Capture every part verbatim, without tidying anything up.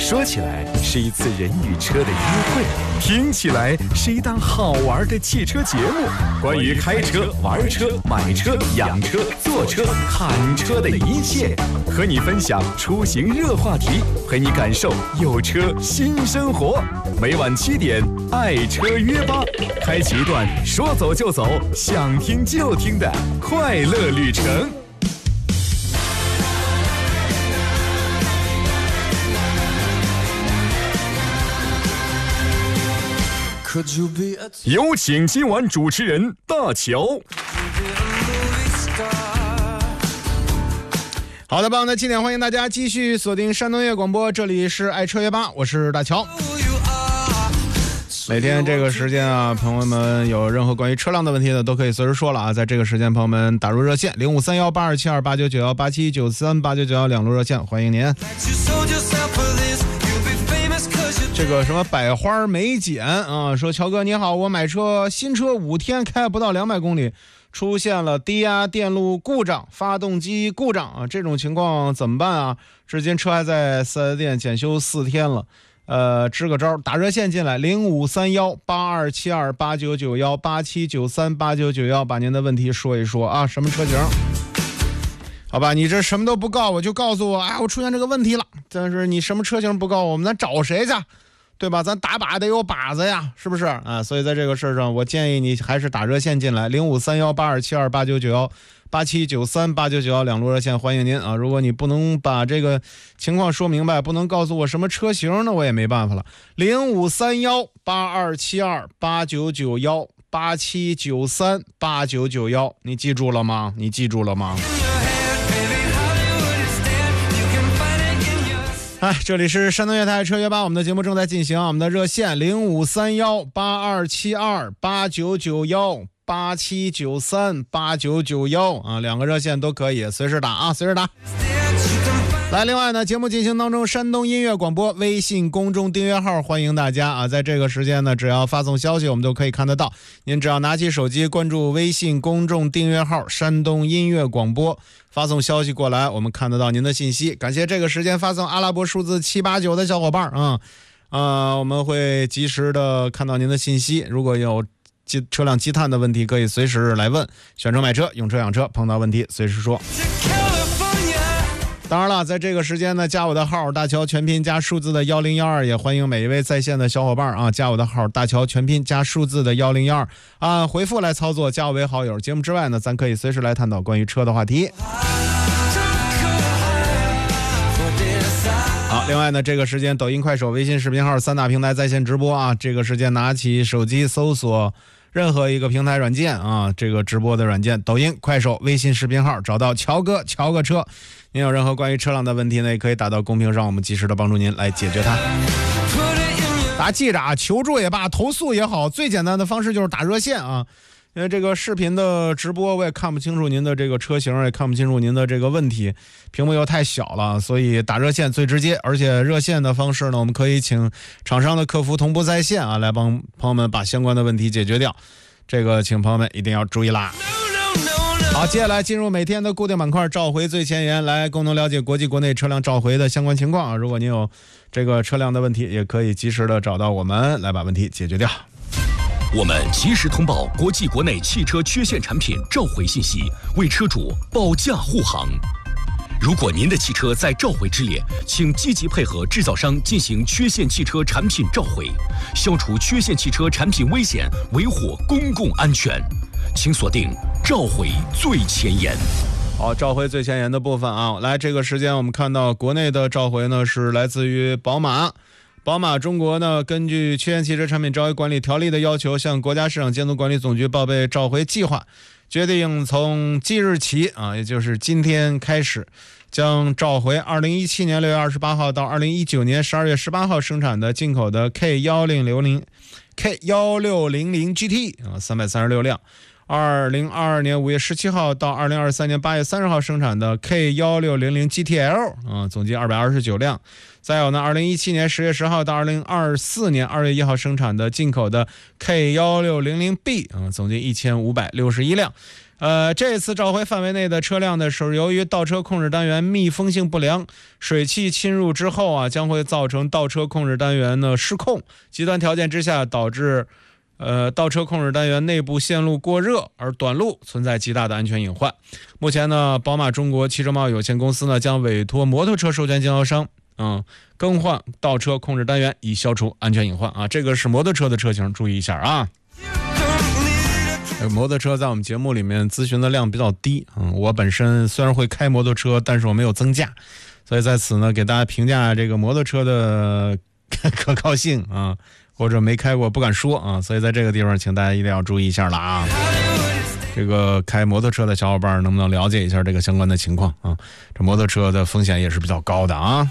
说起来是一次人与车的约会，听起来是一档好玩的汽车节目。关于开车、玩车、买车、养车、坐车、看车的一切，和你分享出行热话题，陪你感受有车新生活。每晚七点，爱车约吧，开启一段说走就走、想听就听的快乐旅程。有请今晚主持人大乔。 好的，棒的七点，欢迎大家继续锁定山东乐广播，这里是爱车约吧，我是大乔。每天这个时间啊，朋友们有任何关于车辆的问题呢，都可以随时说了啊。在这个时间，朋友们打入热线零五三幺八二七二八九九幺八七九三八九九幺两路热线，欢迎您。这个什么百花美简啊，说乔哥你好，我买车新车五天开不到两百公里，出现了低压电路故障、发动机故障啊，这种情况怎么办啊？至今车还在四 S 店检修四天了。呃，支个招，打热线进来零五三幺八二七二八九九幺八七九三八九九幺，把您的问题说一说啊，什么车型？好吧，你这什么都不告我就告诉我，哎，我出现这个问题了。但是你什么车型不告我们，咱找谁去？对吧？咱打靶得有靶子呀，是不是啊？所以在这个事上，我建议你还是打热线进来零五三幺八二七二八九九幺八七九三八九九幺两路热线，欢迎您啊！如果你不能把这个情况说明白，不能告诉我什么车型，那我也没办法了。零五三幺八二七二八九九幺八七九三八九九幺，你记住了吗？你记住了吗？哎，这里是山东乐台车约吧，我们的节目正在进行，我们的热线零五三幺八二七二八九九幺八七九三八九九幺啊，两个热线都可以，随时打啊，随时打。来，另外呢，节目进行当中，山东音乐广播微信公众订阅号欢迎大家啊，在这个时间呢，只要发送消息，我们都可以看得到。您只要拿起手机关注微信公众订阅号山东音乐广播，发送消息过来，我们看得到您的信息。感谢这个时间发送阿拉伯数字七八九的小伙伴啊，呃，我们会及时的看到您的信息。如果有车辆积碳的问题，可以随时来问。选车买车，用车养车，碰到问题随时说。当然了，在这个时间呢，加我的号大乔全拼加数字的一零一二，也欢迎每一位在线的小伙伴啊，加我的号大乔全拼加数字的一零一二，按回复来操作，加我为好友。节目之外呢，咱可以随时来探讨关于车的话题。好，另外呢，这个时间抖音、快手、微信视频号三大平台在线直播啊，这个时间拿起手机搜索任何一个平台软件啊，这个直播的软件，抖音、快手、微信视频号，找到乔哥乔个车。您有任何关于车辆的问题呢，也可以打到公屏上，我们及时的帮助您来解决它。大家记着啊，求助也罢，投诉也好，最简单的方式就是打热线啊。因为这个视频的直播我也看不清楚您的这个车型，也看不清楚您的这个问题，屏幕又太小了，所以打热线最直接。而且热线的方式呢，我们可以请厂商的客服同步在线啊，来帮朋友们把相关的问题解决掉。这个请朋友们一定要注意啦。好，接下来进入每天的固定板块，召回最前沿，来共同了解国际国内车辆召回的相关情况啊。如果您有这个车辆的问题，也可以及时的找到我们来把问题解决掉。 我们及时通报国际国内汽车缺陷产品召回信息，为车主保驾护航。如果您的汽车在召回之列，请积极配合制造商进行缺陷汽车产品召回，消除缺陷汽车产品危险，维护公共安全。请锁定召回最前沿。 好，召回最前沿的部分啊，来，这个时间我们看到国内的召回呢是来自于宝马。宝马中国呢，根据缺陷汽车产品召回管理条例的要求，向国家市场监督管理总局报备召回计划，决定从即日起啊，也就是今天开始，将召回二零一七年六月二十八号到二零一九年十二月十八号生产的进口的 K 一零六零 K 一六零零 G T 啊三百三十六辆。 二零二二年五月十七号到二零二三年八月三十号生产的 K 一六零零 G T L 啊，总计二百二十九辆。再有呢，二零一七年十月十号到二零二四年二月一号生产的进口的 K 一六零零 B 啊，总计一千五百六十一辆。呃，这次召回范围内的车辆呢，是由于倒车控制单元密封性不良，水汽侵入之后啊，将会造成倒车控制单元呢失控，极端条件之下导致呃倒车控制单元内部线路过热而短路，存在极大的安全隐患。目前呢，宝马中国汽车贸易有限公司呢将委托摩托车授权经销商嗯更换倒车控制单元，以消除安全隐患啊。这个是摩托车的车型，注意一下啊。摩托车在我们节目里面咨询的量比较低，嗯，我本身虽然会开摩托车，但是我没有增驾，所以在此呢给大家评价这个摩托车的可靠性啊，或者没开过不敢说啊，所以在这个地方请大家一定要注意一下了啊。这个开摩托车的小伙伴能不能了解一下这个相关的情况啊？这摩托车的风险也是比较高的啊。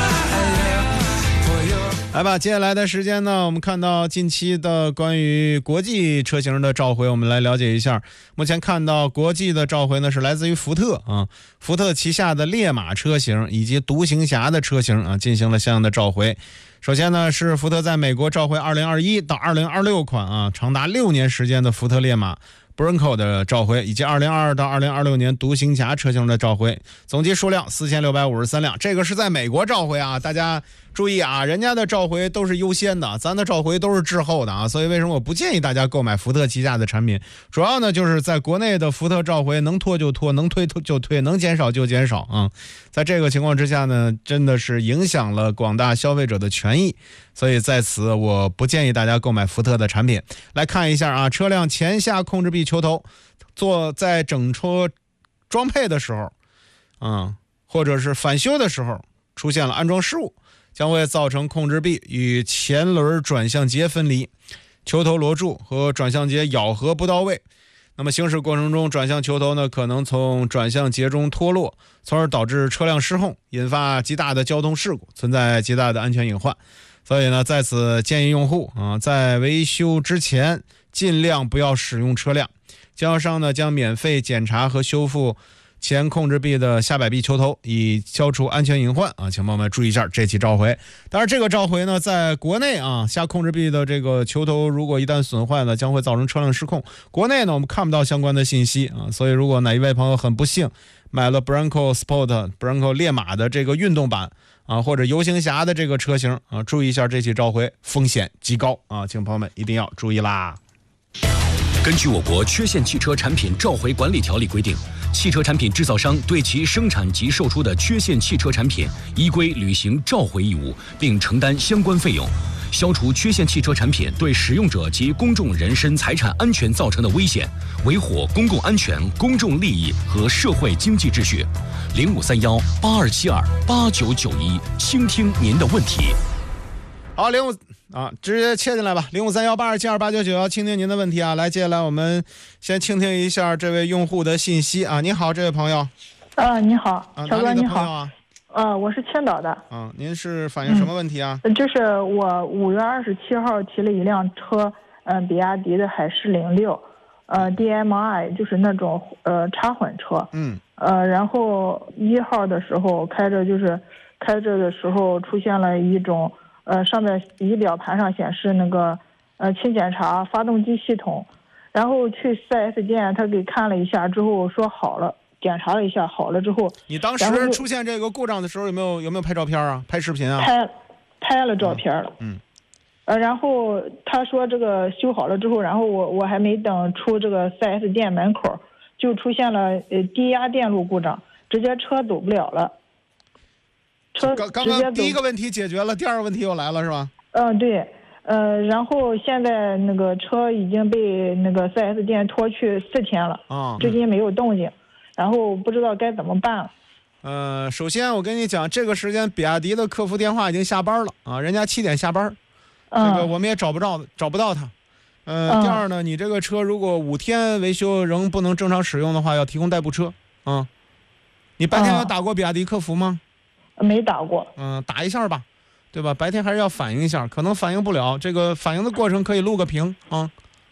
来吧，接下来的时间呢，我们看到近期的关于国际车型的召回，我们来了解一下。目前看到国际的召回呢是来自于福特啊，福特旗下的烈马车型以及独行侠的车型啊进行了相应的召回。首先呢是福特在美国召回二零二一到二零二六款啊长达六年时间的福特烈马Bronco 的召回，以及二零二二到二零二六年独行侠车型的召回，总计数量四千六百五十三辆。这个是在美国召回啊，大家注意啊，人家的召回都是优先的，咱的召回都是滞后的啊。所以为什么我不建议大家购买福特旗下的产品？主要呢就是在国内的福特召回能拖就拖，能推就推，能减少就减少啊。在这个情况之下呢，真的是影响了广大消费者的权益。所以在此我不建议大家购买福特的产品。来看一下啊，车辆前下控制臂球头做在整车装配的时候啊，或者是返修的时候出现了安装失误，将会造成控制臂与前轮转向节分离，球头螺柱和转向节咬合不到位。那么行驶过程中，转向球头呢可能从转向节中脱落，从而导致车辆失控，引发极大的交通事故，存在极大的安全隐患。所以呢，在此建议用户啊，在维修之前尽量不要使用车辆。经销商呢将免费检查和修复前控制臂的下摆臂球头，以消除安全隐患啊，请朋友们注意一下这起召回。当然，这个召回呢，在国内啊，下控制臂的这个球头如果一旦损坏了，将会造成车辆失控。国内呢，我们看不到相关的信息啊，所以如果哪一位朋友很不幸买了 Bronco Sport、Bronco 烈马的这个运动版啊，或者游行侠的这个车型啊，注意一下这起召回风险极高啊，请朋友们一定要注意啦。 根据我国缺陷汽车产品召回管理条例规定，汽车产品制造商对其生产及售出的缺陷汽车产品依规履行召回义务，并承担相关费用，消除缺陷汽车产品对使用者及公众人身财产安全造成的危险，维护公共安全、公众利益和社会经济秩序。零五三幺八二七二八九九一，倾听您的问题。 好，零五啊，直接切进来吧，零五三幺八二七二八九九幺，倾听您的问题啊。来，接下来我们先倾听一下这位用户的信息啊。你好，这位朋友。 呃，你好， 啊、 乔哥，你好。 啊、 呃，我是青岛的。 啊，您是反映什么问题啊？ 嗯、就是我五月二十七号提了一辆车，嗯、呃，比亚迪的海狮零六，呃 ，D M I 就是那种呃插混车。嗯。呃，然后一号的时候开着就是开着的时候出现了一种。呃，上面仪表盘上显示那个呃清检查发动机系统，然后去 四 S 店他给看了一下之后说好了，检查了一下好了之后， 你当时出现这个故障的时候有没有有没有拍照片啊？拍视频啊？ 拍拍了照片了。嗯。呃，然后他说这个修好了之后，然后我我还没等出这个 四 S 店门口，就出现了呃低压电路故障，直接车走不了了。车刚刚刚第一个问题解决了，第二个问题又来了是吧？ 嗯，对，呃，然后现在那个车已经被那个 四 S 店拖去四天了，啊，至今没有动静，然后不知道该怎么办了。 呃，首先我跟你讲，这个时间比亚迪的客服电话已经下班了啊，人家七点下班， 嗯、 这个我们也找不着找不到他。呃、嗯，第二呢，你这个车如果五天维修仍不能正常使用的话，要提供代步车啊。你白天有打过比亚迪客服吗？ 没打过， 嗯，打一下吧，对吧？白天还是要反映一下，可能反映不了，这个反映的过程可以录个屏啊。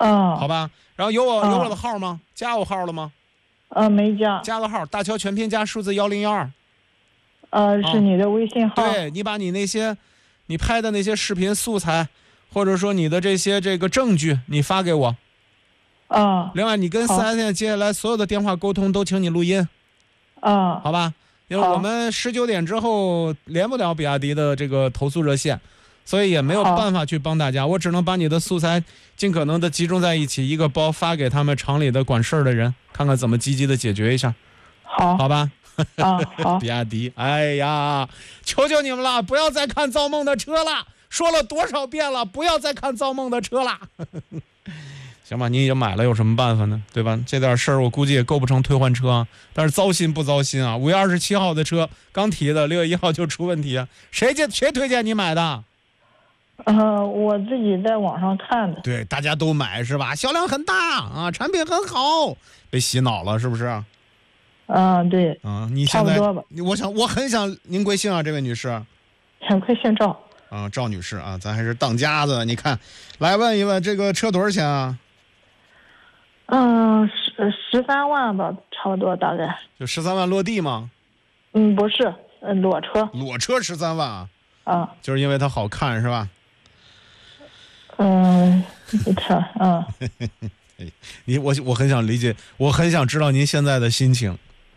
嗯， 好吧。然后有我、 嗯、 有我的号吗？加我号了吗？ 呃，没加。 加个号，大乔全拼加数字幺零幺二。 呃，是你的微信号。 对，你把你那些你拍的那些视频素材，或者说你的这些这个证据，你发给我。 啊、 另外，你跟四 S 店接下来所有的电话沟通都请你录音。 啊、 好吧，因为我们十九点之后连不了比亚迪的这个投诉热线，所以也没有办法去帮大家，我只能把你的素材尽可能的集中在一起，一个包发给他们厂里的管事儿的人，看看怎么积极的解决一下。 好， 好吧。 啊，好。 比亚迪，哎呀，求求你们了，不要再看造梦的车了，说了多少遍了，不要再看造梦的车了。行吧，你已经买了，有什么办法呢？对吧？这点事儿我估计也构不成退换车啊，但是糟心不糟心啊？五月二十七号的车刚提的，六月一号就出问题啊！谁介谁推荐你买的？ 呃，我自己在网上看的。 对，大家都买是吧？销量很大啊，产品很好，被洗脑了是不是？ 嗯，对。 啊，你现在差不多吧。 我想，我很想，您贵姓啊？这位女士？ 很快姓赵。 啊，赵女士啊，咱还是当家子。你看，来问一问，这个车多少钱啊？ 嗯，十十三万吧，差不多大概。 就十三万落地吗？ 嗯，不是，呃，裸车。 裸车十三万啊？ 啊， 就是因为它好看是吧？ 嗯，你看，嗯。 你我我很想理解，我很想知道您现在的心情。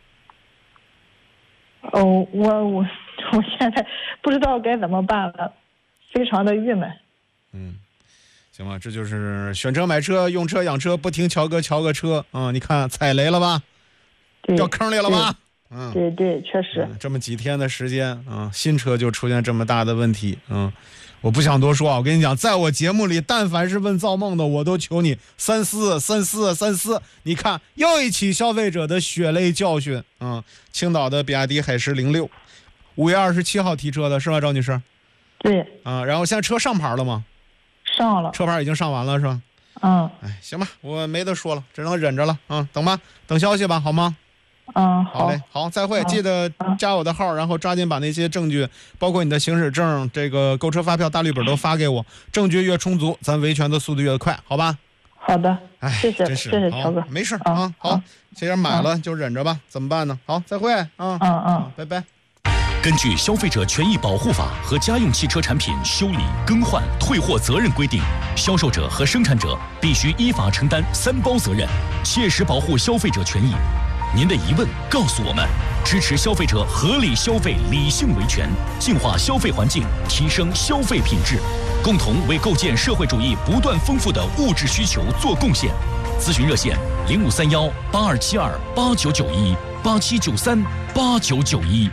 哦，我我我现在不知道该怎么办了，非常的郁闷。 嗯。行吧，这就是选车买车用车养车不听乔哥乔个车啊、嗯！你看踩雷了吧？掉坑里了吧？嗯， 对对，确实、 嗯。这么几天的时间啊、嗯，新车就出现这么大的问题，嗯，我不想多说啊。我跟你讲，在我节目里，但凡是问造梦的，我都求你三思三思三思。你看，又一起消费者的血泪教训啊、嗯！青岛的比亚迪海狮零六，五月二十七号提车的是吧，赵女士？ 对。 啊，然后现在车上牌了吗？ 上了， 车牌已经上完了是吧？ 嗯， 哎，行吧，我没得说了，只能忍着了啊，等吧，等消息吧，好吗？ 嗯， 好嘞，好，再会，记得加我的号，然后抓紧把那些证据，包括你的行驶证、这个购车发票、大绿本都发给我，证据越充足，咱维权的速度越快，好吧？ 好的， 哎， 谢谢， 真是谢谢乔哥， 没事啊，好，这点买了就忍着吧，怎么办呢？好，再会啊， 嗯嗯， 拜拜。 根据《消费者权益保护法》和家用汽车产品修理、更换、退货责任规定，销售者和生产者必须依法承担三包责任，切实保护消费者权益。您的疑问告诉我们，支持消费者合理消费、理性维权，净化消费环境，提升消费品质，共同为构建社会主义不断丰富的物质需求做贡献。咨询热线：零五三幺八二七二八九九一八七九三八九九一。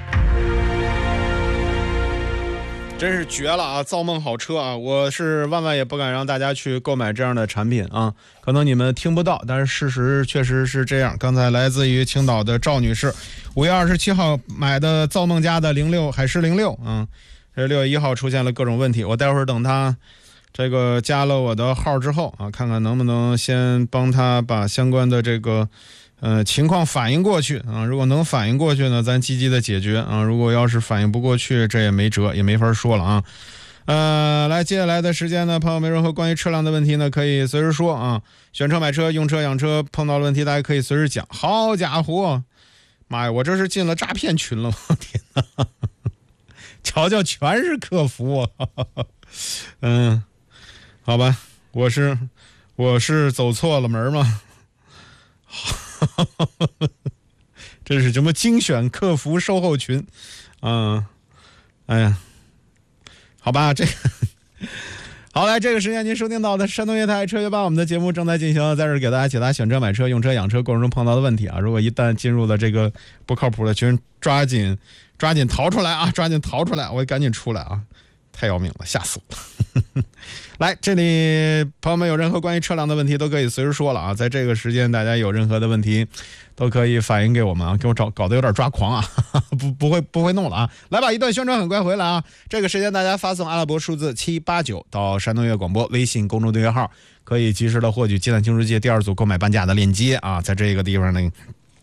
真是绝了啊！造梦好车啊！我是万万也不敢让大家去购买这样的产品啊！可能你们听不到，但是事实确实是这样。刚才来自于青岛的赵女士，五月二十七号买的造梦家的零六海狮零六啊，这六月一号出现了各种问题。我待会儿等她这个加了我的号之后啊，看看能不能先帮她把相关的这个。呃，情况反映过去啊，如果能反映过去呢，咱积极的解决啊。如果要是反映不过去，这也没辙，也没法说了啊。呃，来，接下来的时间呢，朋友们任何关于车辆的问题呢，可以随时说啊。选车、买车、用车、养车碰到的问题，大家可以随时讲。好家伙，妈呀，我这是进了诈骗群了吗？天哪，瞧瞧，全是客服啊。嗯，好吧，我是我是走错了门吗？这是什么精选客服售后群啊、嗯？哎呀，好吧，这个好来，这个时间您收听到的山东业态车约吧，我们的节目正在进行，在这给大家解答选车、买车、用车、养车过程中碰到的问题啊。如果一旦进入了这个不靠谱的群，抓紧抓紧逃出来啊！抓紧逃出来，我赶紧出来啊！太要命了，吓死我了！来，这里朋友们有任何关于车辆的问题都可以随时说了啊，在这个时间大家有任何的问题都可以反映给我们啊，给我找搞得有点抓狂啊，不不会不会弄了啊！来吧，一段宣传很快回来啊，这个时间大家发送阿拉伯数字七八九到山东乐广播微信公众订阅号，可以及时的获取鸡蛋清除剂第二组购买半价的链接啊，在这个地方呢。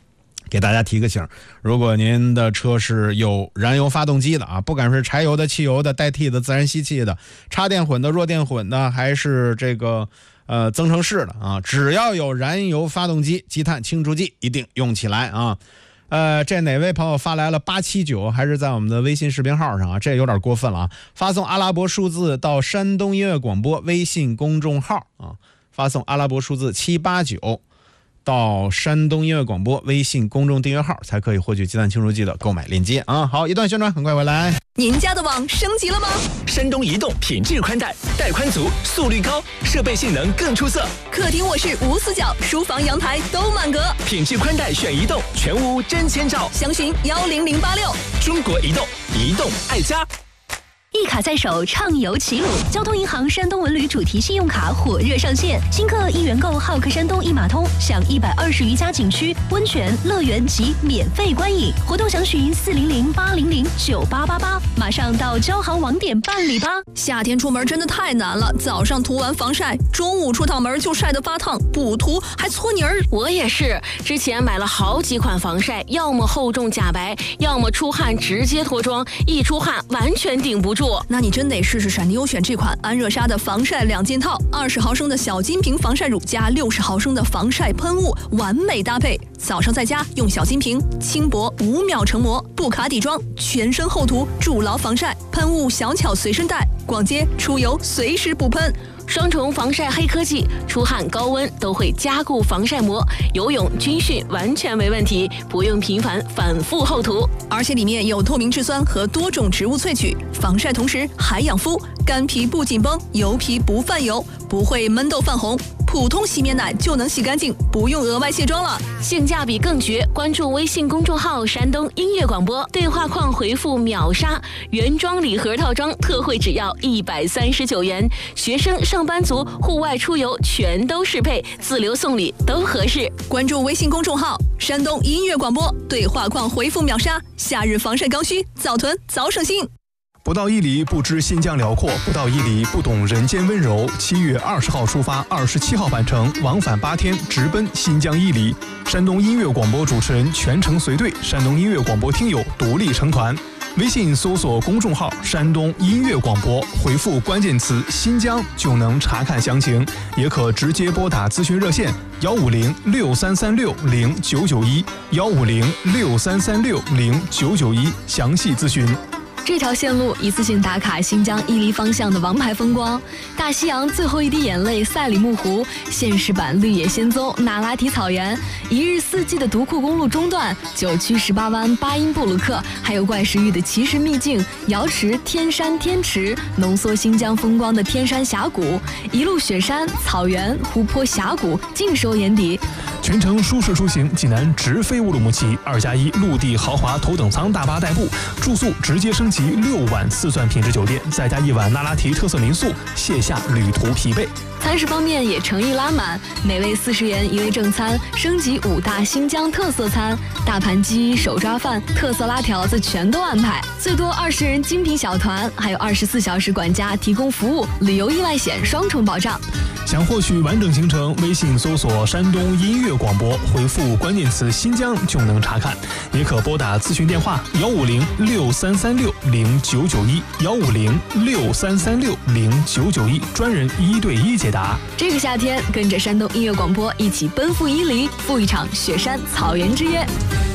给大家提个醒，如果您的车是有燃油发动机的啊，不管是柴油的、汽油的、代替的、自然吸气的、插电混的、弱电混的，还是这个呃增程式的啊，只要有燃油发动机，积碳清除剂一定用起来啊。呃，这哪位朋友发来了八七九，还是在我们的微信视频号上啊？这有点过分了啊！发送阿拉伯数字到山东音乐广播微信公众号啊，发送阿拉伯数字七八九。到山东音乐广播微信公众订阅号才可以获取积碳清除剂的购买链接啊！好，一段宣传，很快回来。 您家的网升级了吗？ 山东移动品质宽带，带宽足，速率高，设备性能更出色。 客厅卧室无死角，书房阳台都满格。 品质宽带选移动，全屋真千兆。 详询幺零零八六。 中国移动，移动爱家。 一卡在手，畅游齐鲁。交通银行山东文旅主题信用卡火热上线，新客一元购浩客山东一码通，享一百二十余家景区、温泉、乐园及免费观影。活动详询四零零八零零九八八八，马上到交行网点办理吧。 夏天出门真的太难了，早上涂完防晒，中午出趟门就晒得发烫，不涂还搓泥儿。 我也是，之前买了好几款防晒，要么厚重假白，要么出汗直接脱妆，一出汗完全顶不住。 那你真得试试闪迪优选这款安热纱的防晒两件套，二十毫升的小金瓶防晒乳加六十毫升的防晒喷雾，完美搭配。早上在家用小金瓶，轻薄五秒成膜，不卡底妆，全身厚涂，筑牢防晒。喷雾小巧随身带，逛街出游随时补喷。 双重防晒黑科技，出汗高温都会加固防晒膜，游泳军训完全没问题，不用频繁反复厚涂。 而且里面有透明质酸和多种植物萃取，防晒同时还养肤，干皮不紧绷，油皮不泛油，不会闷痘泛红。普通洗面奶就能洗干净，不用额外卸妆了， 性价比更绝。关注微信公众号山东音乐广播，对话框回复秒杀，原装礼盒套装特惠只要一百三十九元，学生上班族户外出游全都适配，自留送礼都合适。 关注微信公众号山东音乐广播，对话框回复秒杀，夏日防晒刚需，早囤早省心。 不到一里不知新疆辽阔，不到一里不懂人间温柔。七月二十号出发，二十七号返程，往返八天，直奔新疆伊犁。山东音乐广播主持人全程随队，山东音乐广播听友独立成团。微信搜索公众号山东音乐广播，回复关键词新疆就能查看详情，也可直接拨打咨询热线幺五零六三三六零九九一幺五零六三三六零九九一详细咨询。 这条线路一次性打卡新疆伊犁方向的王牌风光：大西洋最后一滴眼泪赛里木湖、现实版绿野仙踪那拉提草原、一日四季的独库公路中段、九曲十八弯巴音布鲁克，还有怪石峪的奇石秘境瑶池天山天池，浓缩新疆风光的天山峡谷，一路雪山、草原、湖泊、峡谷尽收眼底。 全程舒适出行，济南直飞乌鲁木齐，二加一陆地豪华头等舱大巴代步，住宿直接升级六晚四钻品质酒店，再加一晚那拉提特色民宿，卸下旅途疲惫。 餐食方面也诚意拉满，每位四十元一位正餐，升级五大新疆特色餐，大盘鸡、手抓饭、特色拉条子全都安排，最多二十人精品小团，还有二十四小时管家提供服务，旅游意外险双重保障。 想获取完整行程，微信搜索山东音乐广播，回复关键词新疆就能查看，也可拨打咨询电话幺五零六三三六零九九一幺五零六三三六零九九一，专人一对一解答。 这个夏天，跟着山东音乐广播一起奔赴伊犁，赴一场雪山草原之约。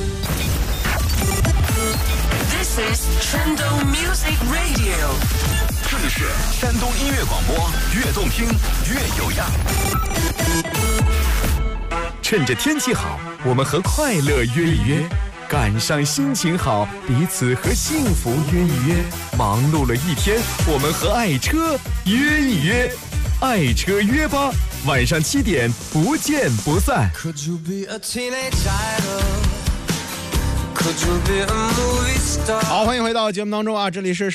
This is 山东 Music Radio。 这里是山东音乐广播，越动听越有样。 趁着天气好，我们和快乐约一约；赶上心情好，彼此和幸福约一约。忙碌了一天，我们和爱车约一约。爱车约吧，晚上七点不见不散。Could you be a teenage idol? Could you be a movie star? 好，欢迎回到节目当中啊，这里是